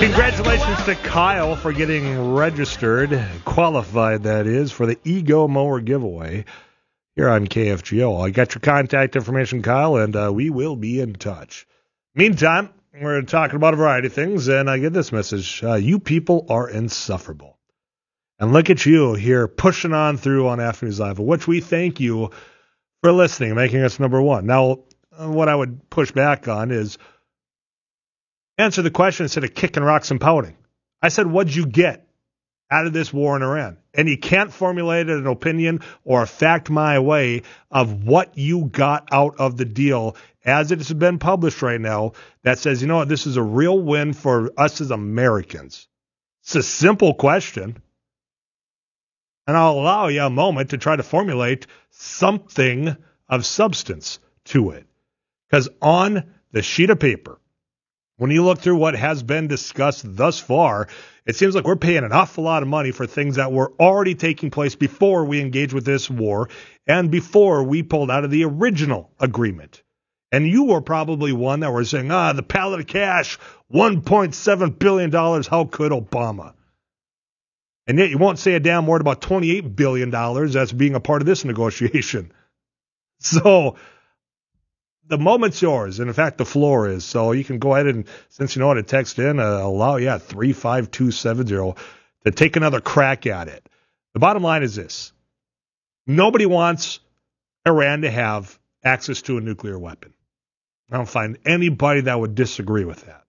Congratulations to Kyle for getting registered, qualified that is, for the Ego Mower giveaway here on KFGO. I got your contact information, Kyle, and we will be in touch. Meantime, we're talking about a variety of things, and I get this message. You people are insufferable. And look at you here pushing on through on Afternoons Live, for which we thank you for listening, making us number one. Now, what I would push back on is answer the question instead of kicking rocks and pouting. I said, what'd you get out of this war in Iran? And you can't formulate an opinion or a fact my way of what you got out of the deal as it has been published right now that says, you know what, this is a real win for us as Americans. It's a simple question. And I'll allow you a moment to try to formulate something of substance to it. Because on the sheet of paper, when you look through what has been discussed thus far, it seems like we're paying an awful lot of money for things that were already taking place before we engaged with this war and before we pulled out of the original agreement. And you were probably one that were saying, the pallet of cash, $1.7 billion, how could Obama? And yet you won't say a damn word about $28 billion as being a part of this negotiation. So the moment's yours, and in fact, the floor is. So you can go ahead and, since you know how to text in, allow 35270 to take another crack at it. The bottom line is this. Nobody wants Iran to have access to a nuclear weapon. I don't find anybody that would disagree with that.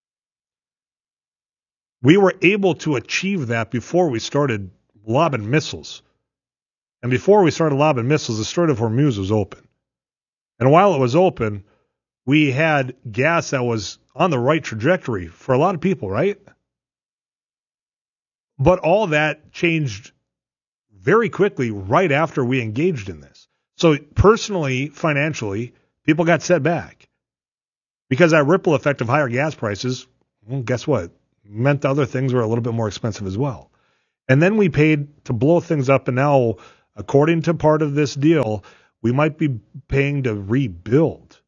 We were able to achieve that before we started lobbing missiles. And before we started lobbing missiles, the Strait of Hormuz was open. And while it was open, we had gas that was on the right trajectory for a lot of people, right? But all that changed very quickly right after we engaged in this. So personally, financially, people got set back. Because that ripple effect of higher gas prices, well, guess what? Meant other things were a little bit more expensive as well. And then we paid to blow things up, and now, according to part of this deal, we might be paying to rebuild.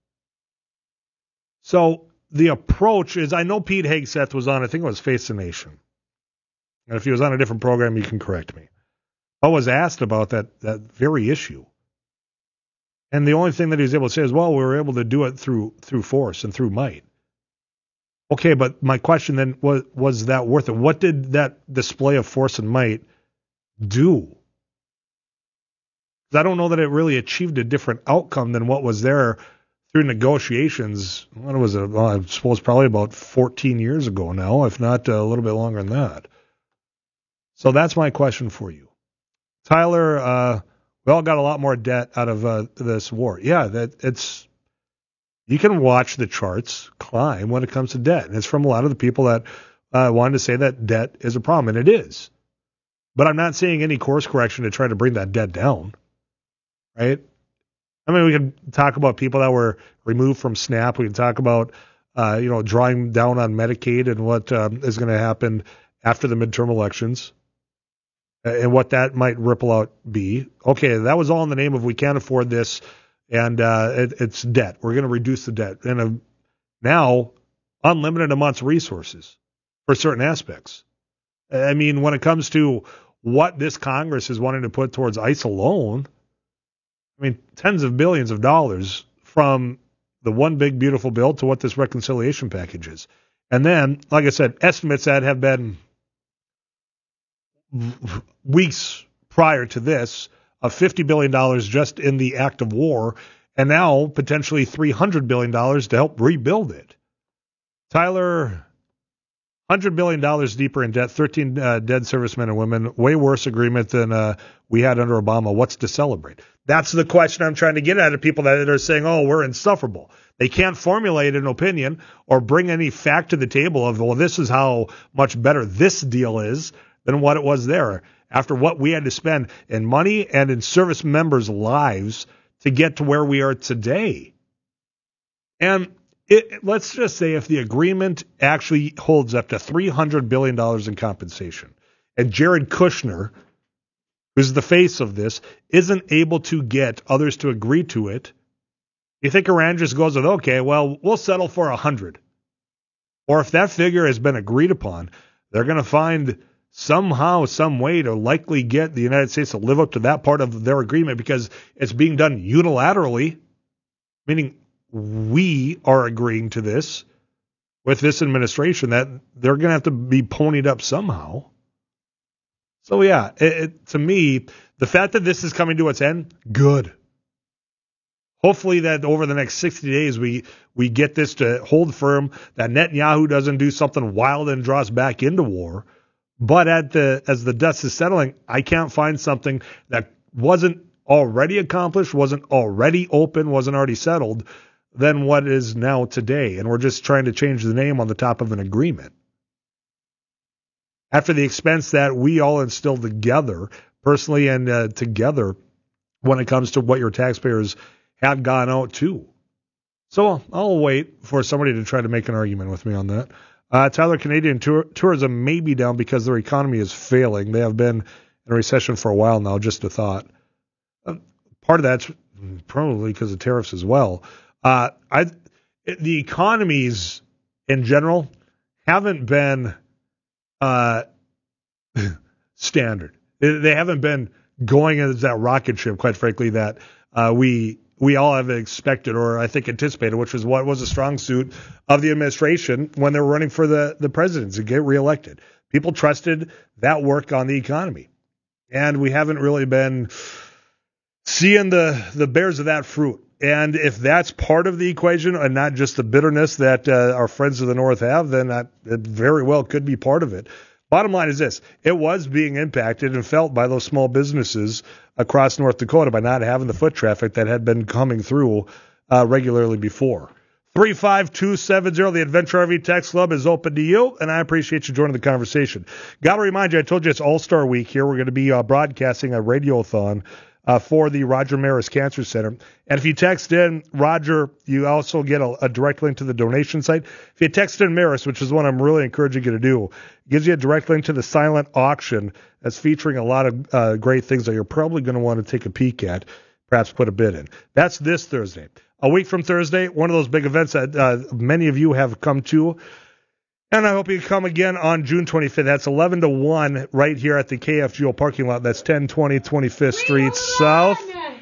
So the approach is, I know Pete Hegseth was on, I think it was Face the Nation. And if he was on a different program, you can correct me. I was asked about that very issue. And the only thing that he was able to say is, well, we were able to do it through force and through might. Okay, but my question then was that worth it? What did that display of force and might do? I don't know that it really achieved a different outcome than what was there through negotiations. What was it? Well, I suppose probably about 14 years ago now, if not a little bit longer than that. So that's my question for you. Tyler, we all got a lot more debt out of this war. Yeah, you can watch the charts climb when it comes to debt. And it's from a lot of the people that wanted to say that debt is a problem, and it is. But I'm not seeing any course correction to try to bring that debt down. Right? I mean, we can talk about people that were removed from SNAP. We can talk about, drawing down on Medicaid and what is going to happen after the midterm elections and what that might ripple out be. Okay, that was all in the name of we can't afford this, and it's debt. We're going to reduce the debt. And now, unlimited amounts of resources for certain aspects. I mean, when it comes to what this Congress is wanting to put towards ICE alone, I mean, tens of billions of dollars from the one big beautiful bill to what this reconciliation package is. And then, like I said, estimates that have been weeks prior to this of $50 billion just in the act of war, and now potentially $300 billion to help rebuild it. Tyler, $100 billion deeper in debt, 13 dead servicemen and women, way worse agreement than we had under Obama. What's to celebrate? That's the question I'm trying to get at people that are saying, oh, we're insufferable. They can't formulate an opinion or bring any fact to the table of, well, this is how much better this deal is than what it was there. After what we had to spend in money and in service members' lives to get to where we are today. And let's just say if the agreement actually holds up to $300 billion in compensation, and Jared Kushner, who's the face of this, isn't able to get others to agree to it, you think Iran just goes with, okay, well, we'll settle for 100 or if that figure has been agreed upon, they're going to find somehow, some way to likely get the United States to live up to that part of their agreement, because it's being done unilaterally, meaning we are agreeing to this with this administration, that they're going to have to be ponied up somehow. So, yeah, to me, the fact that this is coming to its end, good. Hopefully that over the next 60 days we get this to hold firm, that Netanyahu doesn't do something wild and draw us back into war. But as the dust is settling, I can't find something that wasn't already accomplished, wasn't already open, wasn't already settled, than what is now today. And we're just trying to change the name on the top of an agreement. After the expense that we all instilled together, personally and together, when it comes to what your taxpayers had gone out to. So I'll wait for somebody to try to make an argument with me on that. Tyler, Canadian tourism may be down because their economy is failing. They have been in a recession for a while now, just a thought. Part of that's probably because of tariffs as well. The economies in general haven't been standard. They haven't been going as that rocket ship, quite frankly, that we all have expected, or I think anticipated, which was what was a strong suit of the administration when they were running for the presidency to get reelected. People trusted that work on the economy. And we haven't really been seeing the bears of that fruit. And if that's part of the equation and not just the bitterness that our friends of the North have, then that it very well could be part of it. Bottom line is this. It was being impacted and felt by those small businesses across North Dakota by not having the foot traffic that had been coming through regularly before. 35270, the Adventure RV Text Club is open to you, and I appreciate you joining the conversation. Got to remind you, I told you it's All-Star Week here. We're going to be broadcasting a radiothon for the Roger Maris Cancer Center. And if you text in Roger, you also get a direct link to the donation site. If you text in Maris, which is what I'm really encouraging you to do, it gives you a direct link to the silent auction that's featuring a lot of great things that you're probably going to want to take a peek at, perhaps put a bid in. That's this Thursday. A week from Thursday, one of those big events that many of you have come to. And I hope you come again on June 25th. That's 11 to 1 right here at the KFGO parking lot. That's 1020 25th Street South.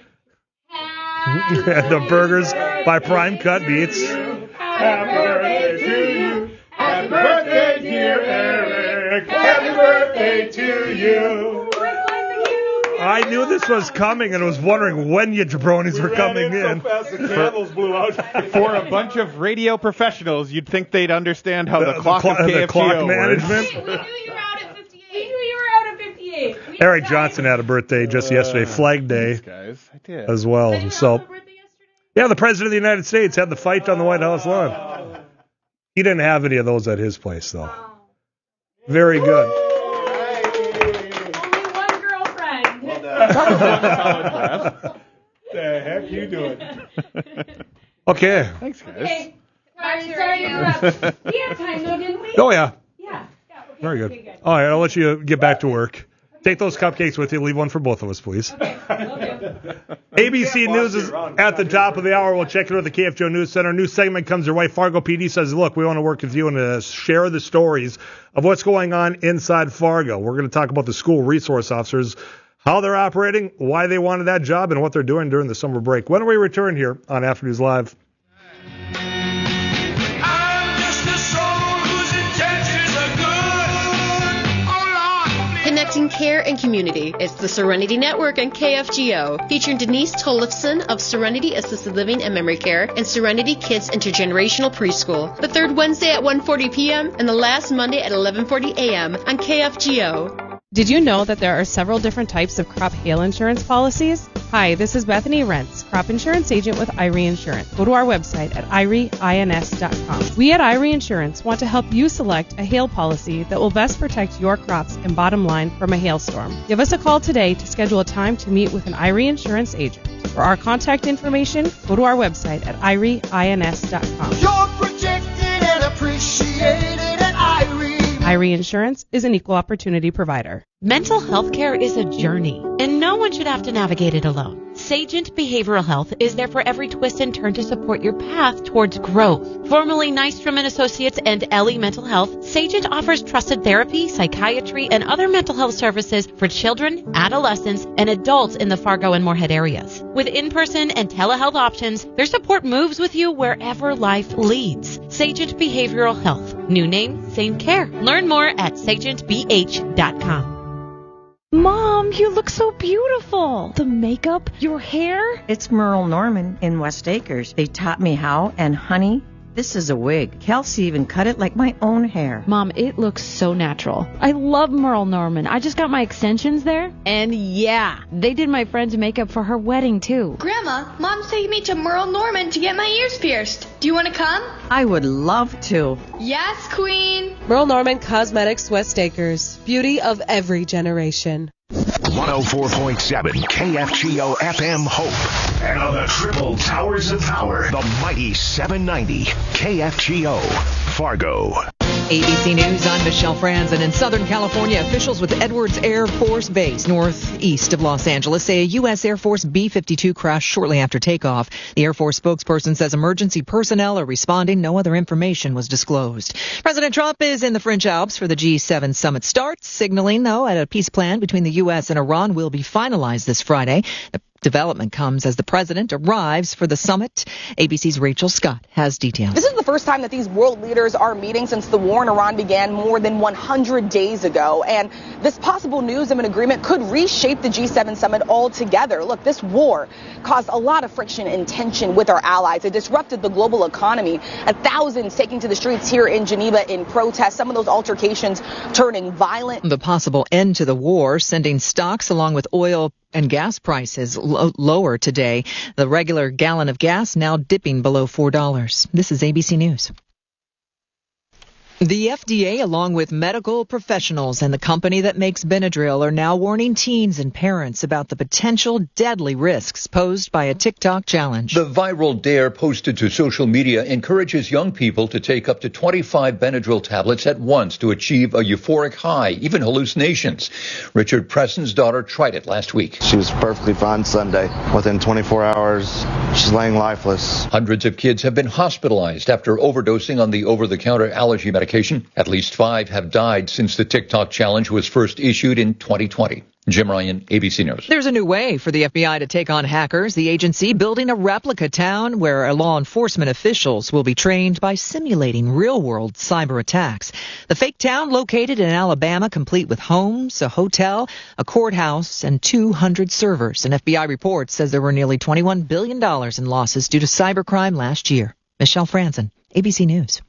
The burgers by Prime Cut Beats. Happy birthday to you. Happy birthday, dear Eric. Happy birthday to you. I knew this was coming and was wondering when you jabronis were coming in. So fast the candles blew out. For a bunch of radio professionals, you'd think they'd understand how the clock of KFGO the clock management. We knew you were out at 58. Eric Johnson had a birthday just yesterday, Flag Day, guys, I did. as well. Did you So, have a birthday yesterday? yeah, the President of the United States had the fight on the White House lawn. He didn't have any of those at his place, though. Very good. Only one girlfriend. The heck you doing? Okay. Thanks, guys. Okay. Sorry to interrupt. We had time though, didn't we? Oh, yeah. Yeah. Okay. Very good. Okay, good. All right, I'll let you get back to work. Take those cupcakes with you. Leave one for both of us, please. Okay. ABC News is at the top of the hour. We'll check it with the KFGO News Center. New segment comes your way. Fargo PD says, look, we want to work with you and share the stories of what's going on inside Fargo. We're going to talk about the school resource officers, how they're operating, why they wanted that job, and what they're doing during the summer break. When we return here on After News Live. Connecting care and community. It's the Serenity Network and KFGO, featuring Denise Tollefson of Serenity Assisted Living and Memory Care and Serenity Kids Intergenerational Preschool. The third Wednesday at 1:40 p.m. and the last Monday at 11:40 a.m. on KFGO. Did you know that there are several different types of crop hail insurance policies? Hi, this is Bethany Rentz, crop insurance agent with IRE Insurance. Go to our website at ireins.com. We at IRE Insurance want to help you select a hail policy that will best protect your crops and bottom line from a hailstorm. Give us a call today to schedule a time to meet with an IRE Insurance agent. For our contact information, go to our website at ireins.com. You're protected and appreciated at IRE. IRE Insurance is an equal opportunity provider. Mental health care is a journey, and no one should have to navigate it alone. Sagent Behavioral Health is there for every twist and turn to support your path towards growth. Formerly Nystrom & Associates and Ellie Mental Health, Sagent offers trusted therapy, psychiatry, and other mental health services for children, adolescents, and adults in the Fargo and Moorhead areas. With in-person and telehealth options, their support moves with you wherever life leads. Sagent Behavioral Health. New name, same care. Learn more at sagentbh.com. Mom, you look so beautiful. The makeup, your hair. It's Merle Norman in West Acres. They taught me how, and honey, this is a wig. Kelsey even cut it like my own hair. Mom, it looks so natural. I love Merle Norman. I just got my extensions there. And yeah, they did my friend's makeup for her wedding too. Grandma, Mom's taking me to Merle Norman to get my ears pierced. Do you want to come? I would love to. Yes, Queen. Merle Norman Cosmetics, West Acres. Beauty of every generation. 104.7 KFGO FM Hope. And on the triple towers of power, the mighty 790 KFGO Fargo. ABC News, I'm Michelle Franzen. In Southern California, officials with Edwards Air Force Base, northeast of Los Angeles, say a U.S. Air Force B-52 crashed shortly after takeoff. The Air Force spokesperson says emergency personnel are responding. No other information was disclosed. President Trump is in the French Alps for the G7 summit start, signaling, though, that a peace plan between the U.S. and Iran will be finalized this Friday. The development comes as the president arrives for the summit. ABC's Rachel Scott has details. This is the first time that these world leaders are meeting since the war in Iran began more than 100 days ago. And this possible news of an agreement could reshape the G7 summit altogether. Look, this war caused a lot of friction and tension with our allies. It disrupted the global economy. Thousands taking to the streets here in Geneva in protest. Some of those altercations turning violent. The possible end to the war, sending stocks along with oil and gas prices lower today. The regular gallon of gas now dipping below $4. This is ABC News. The FDA, along with medical professionals and the company that makes Benadryl, are now warning teens and parents about the potential deadly risks posed by a TikTok challenge. The viral dare posted to social media encourages young people to take up to 25 Benadryl tablets at once to achieve a euphoric high, even hallucinations. Richard Preston's daughter tried it last week. She was perfectly fine Sunday. Within 24 hours, she's laying lifeless. Hundreds of kids have been hospitalized after overdosing on the over-the-counter allergy medication. At least 5 have died since the TikTok challenge was first issued in 2020. Jim Ryan, ABC News. There's a new way for the FBI to take on hackers. The agency building a replica town where law enforcement officials will be trained by simulating real-world cyber attacks. The fake town located in Alabama, complete with homes, a hotel, a courthouse, and 200 servers. An FBI report says there were nearly $21 billion in losses due to cybercrime last year. Michelle Franzen, ABC News.